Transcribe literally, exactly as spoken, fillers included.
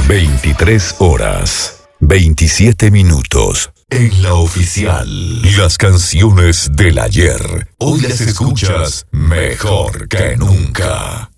veintitrés horas, veintisiete minutos. En la oficial, las canciones del ayer, hoy las escuchas mejor que nunca.